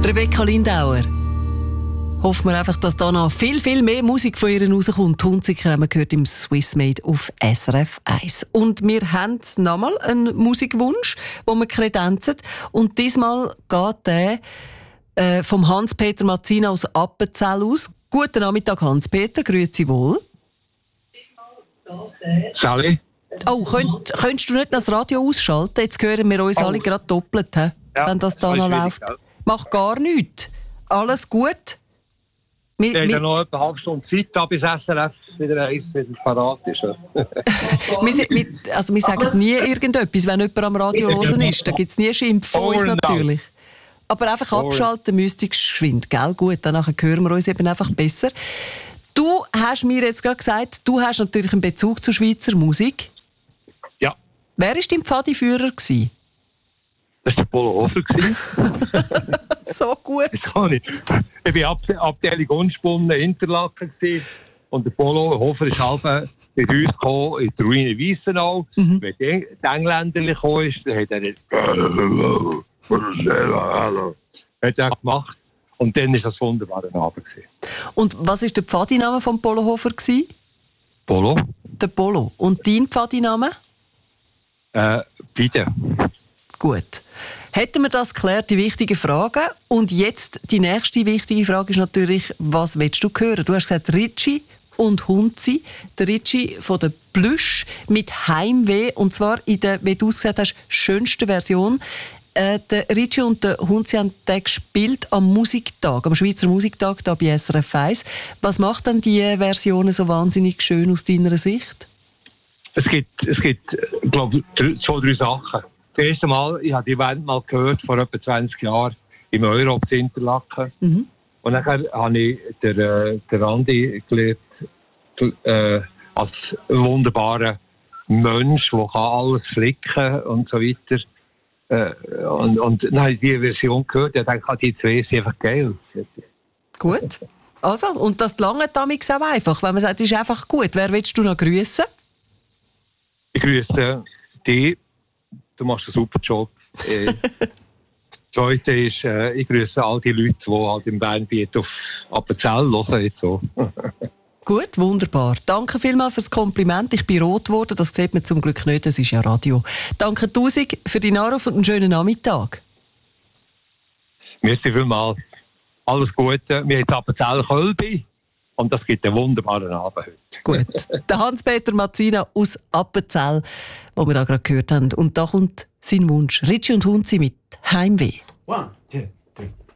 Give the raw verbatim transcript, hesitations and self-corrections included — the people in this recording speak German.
Rebecca Lindauer. Hoffen wir einfach, dass da noch viel, viel mehr Musik von ihr rauskommt. Die Hunziker haben wir gehört im Swissmade auf S R F eins. Und wir haben nochmal einen Musikwunsch, den wir kredenzen. Und diesmal geht der äh, vom Hans-Peter Mazzina aus Appenzell aus. Guten Nachmittag, Hans-Peter. Grüezi wohl. Sally? Oh, könnt, könntest du nicht das Radio ausschalten? Jetzt hören wir uns oh. alle gerade doppelt, he? Ja, wenn das da noch läuft. Ja. Mach gar nichts. Alles gut? Wir haben noch etwa eine halbe Stunde Zeit, da bis S R F wieder eins, wenn es parat ist. wir, wir, also wir sagen nie irgendetwas, wenn jemand am Radio hören ist. Da gibt es nie Schimpf von uns natürlich. Aber einfach abschalten müsste ich geschwind, gell? Gut, danach hören wir uns eben einfach besser. Du hast mir jetzt gerade gesagt, du hast natürlich einen Bezug zur Schweizer Musik. Ja. Wer war dein Pfadiführer? Das war der Polo Hofer. So gut. Ich war Ab Abteilung Unspunnen Interlaken und der Polo Hofer ist halb bei uns gekommen, in der Ruine Weissenau. Mhm. Wenn die Engländer gekommen ist, dann hat er nicht hat er gemacht. Und dann war das wunderbare Abend. Und was war der Pfadiname von Polo Hofer? Polo. Der Polo. Und dein Pfadiname? Äh, Pide. Gut. Hätten wir das geklärt, die wichtigen Fragen. Und jetzt die nächste wichtige Frage ist natürlich, was willst du hören? Du hast gesagt Ricci und Hunzi. Der Ricci von der Plüsch mit Heimweh. Und zwar in der, wie du es gesagt hast, schönsten Version. Äh, der Ricci und der Hunzi haben den gespielt am Musiktag, am Schweizer Musiktag hier bei S R F eins. Was macht denn diese Versionen so wahnsinnig schön aus deiner Sicht? Es gibt, es gibt glaube ich, zwei, drei Sachen. Das erste Mal, ich habe die Band mal gehört, vor etwa zwanzig Jahren, im Europe zu Interlaken. Mhm. Und dann habe ich den, äh, den Andi gelernt, äh, als wunderbarer Mensch, der alles flicken und so weiter. Äh, und, und dann habe ich diese Version gehört und dachte, die zwei sind einfach geil. Gut. Also, und das lange damals auch einfach, wenn man sagt, es ist einfach gut. Wer willst du noch grüßen? Ich grüße dich. Du machst einen super Job. Das Zweite ist, äh, ich grüße all die Leute, die halt im Bernbiet auf Appenzell hören. Jetzt so. Gut, wunderbar. Danke vielmals fürs Kompliment. Ich bin rot geworden, das sieht man zum Glück nicht, das ist ja Radio. Danke tausend für deinen Anruf und einen schönen Nachmittag. Merci vielmals. Alles Gute. Wir haben Appenzell-Kölbi und das gibt einen wunderbaren Abend heute. Gut. Der Hans-Peter Mazzina aus Appenzell, den wir da gerade gehört haben. Und da kommt sein Wunsch. Ricci und Hunzi mit Heimweh. One, two.